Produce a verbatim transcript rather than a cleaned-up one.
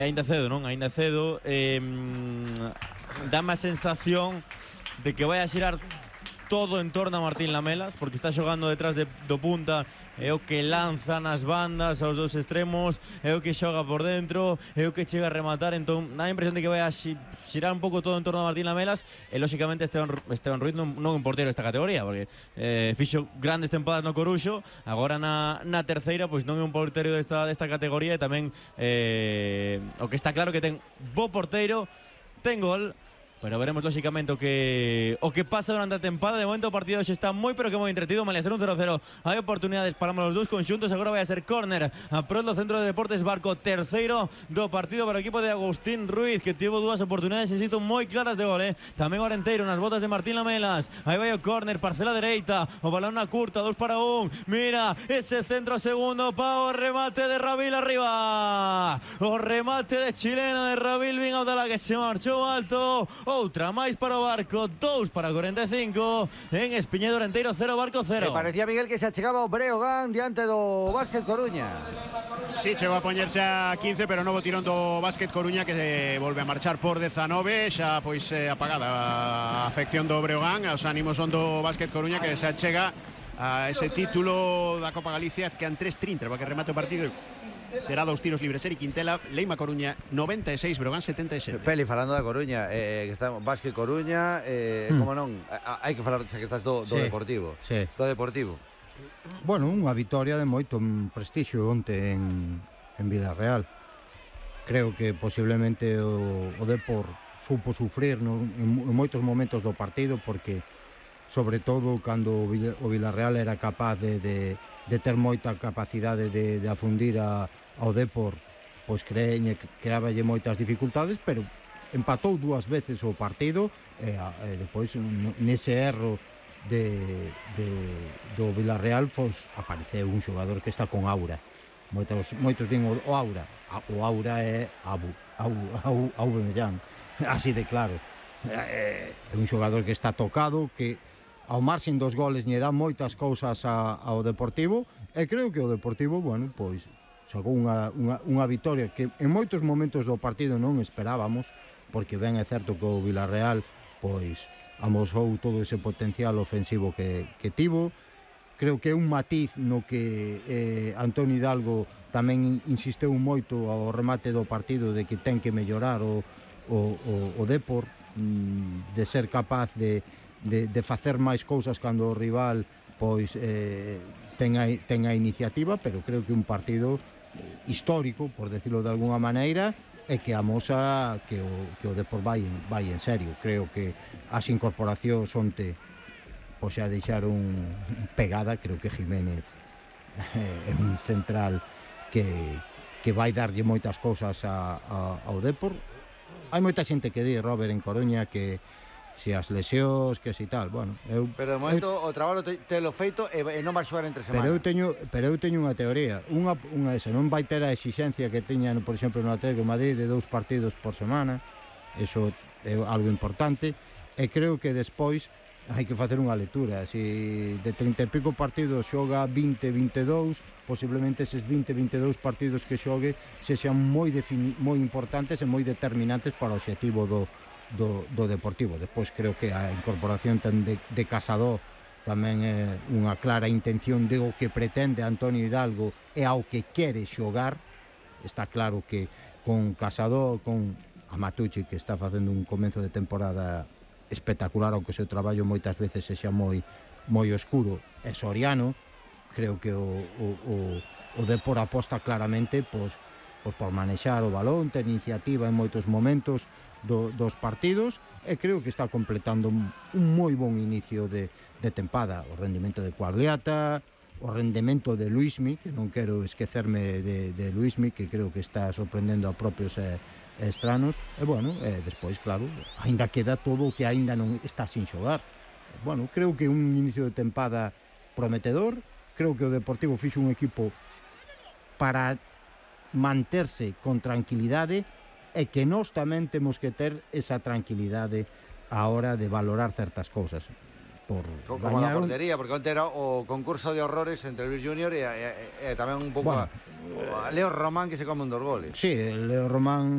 Ainda cedo, non? Ainda cedo. Eh, dame a sensación de que vai a xirar todo en torno a Martín Lamelas, porque está xogando detrás de, do punta, é o que lanza nas bandas aos dous extremos, é o que xoga por dentro, é o que chega a rematar. Entón dá a impresión de que vai a xirar un pouco todo en torno a Martín Lamelas. E lóxicamente Esteban, Esteban Ruiz non, non é un portero desta categoría, porque eh, fixo grandes tempadas no Coruxo, agora na, na terceira pois non é un portero desta, desta categoría. E tamén eh, o que está claro que ten bo porteiro, ten gol, pero veremos lóxicamente o que o que pasa durante a tempada. De momento o partido xa está moi pero que moi entretido. Malia ser un cero cero, hai oportunidades para ambos os dous conxuntos. Agora vai a ser córner a prol do Centro de Deportes Barco, terceiro do partido para o equipo de Agustín Ruiz, que tivo dúas oportunidades, insisto, moi claras de gol, eh? Tamén o Arenteiro nas botas de Martín Lamelas. Aí vai o córner, parcela dereita, o balón na curta, dos para un. Mira, ese centro segundo pa o remate de Rabil arriba. O remate de chilena de Rabil Bin Abdalá, que se marchou alto. Outra máis para o Barco, dous para cuarenta e cinco. En Espiñedo, Arenteiro cero, Barco cero. Me parecía, Miguel, que se achegaba o Breogán diante do Básquet Coruña. Sí, chegou a poñerse a quince, pero novo tirón do Básquet Coruña, que se volve a marchar por dezanove. Xa pois eh, apagada a afección do Breogán. Os ánimos son do Básquet Coruña, que se achega a ese título da Copa Galicia, que han tres trinta para que remate o partido. Terá dos tiros libres Eric Quintela. Leima Coruña noventa e seis, Breogán setenta e sete. Peli, falando da Coruña, eh, que está Básquet Coruña, eh, mm. como non, hai que falar, xa que estás do, do sí, Deportivo. Sí. Do Deportivo. Bueno, unha vitoria de moito prestixio onte en, en Vilarreal. Creo que posiblemente o, o Depor supo sufrir no, en, en moitos momentos do partido, porque sobre todo cando o Vilarreal era capaz de, de, de ter moita capacidade de, de afundir a, ao Depor, pois creeñe que creaballe moitas dificultades, pero empatou dúas veces o partido e, e depois nese erro de, de, do Vilarreal pois apareceu un xogador que está con aura. Moitos, moitos din o, o aura, o aura é Abu, Abu, Aubameyang, así de claro. É, é un xogador que está tocado, que ao marxen dos goles lle dá moitas cousas a, ao Deportivo, e creo que o Deportivo, bueno, pois sacou unha, unha, unha vitoria que en moitos momentos do partido non esperábamos, porque ben é certo que o Vilarreal pois amosou todo ese potencial ofensivo que, que tivo. Creo que é un matiz no que eh, Antonio Hidalgo tamén insisteu moito ao remate do partido, de que ten que mellorar o, o, o, o Depor, mm, de ser capaz de, de, de facer máis cousas cando o rival pois eh, ten, a, ten a iniciativa, pero creo que un partido histórico, por decirlo de alguna maneira, e que amosa que o, que o Depor vai, vai en serio. Creo que as incorporacións onte pois xa deixaron pegada. Creo que Jiménez é un central que, que vai darlle moitas cousas a, a, ao Depor. Hai moita xente que di, Robert, en Coruña, que se as lesións, que si tal, bueno, eu, pero de momento eu, o traballo te, te lo feito e, e non vai xogar entre semana. Pero eu teño, pero eu teño unha teoría, unha unha esa, non vai ter a exixencia que teñan, por exemplo, no Atlético de Madrid, de dous partidos por semana. Eso é algo importante, e creo que despois hai que facer unha lectura. Se de trinta e pico partidos xoga vinte, vinte e dous, posiblemente eses vinte, vinte e dous partidos que xogue sexan moi defini- moi importantes e moi determinantes para o obxectivo do Do, do Deportivo. Despois creo que a incorporación de, de Casado tamén é unha clara intención de o que pretende Antonio Hidalgo e ao que quere xogar. Está claro que con Casado, con Amatucci, que está facendo un comenzo de temporada espectacular, ao que o seu traballo moitas veces sexa moi moi oscuro, e Soriano, creo que o, o, o, o Depor aposta claramente pois, pois por manexar o balón, ter iniciativa en moitos momentos Do, dos partidos, e creo que está completando un, un moi bon inicio de, de tempada. O rendimento de Coagliata, o rendimento de Luismi, que non quero esquecerme de, de Luismi, que creo que está sorprendendo a propios e, e estranos, e bueno, e despois, claro, ainda queda todo o que ainda non está sin xogar. E, bueno, creo que un inicio de tempada prometedor. Creo que o Deportivo fixo un equipo para manterse con tranquilidade, e que nós tamén temos que ter esa tranquilidade a hora de valorar certas cousas. Por como a portería, porque onte era o concurso de horrores entre Luis Junior e, e, e tamén un pouco bueno, a, a Leo Román, que se come un dos goles. Sí, Leo Román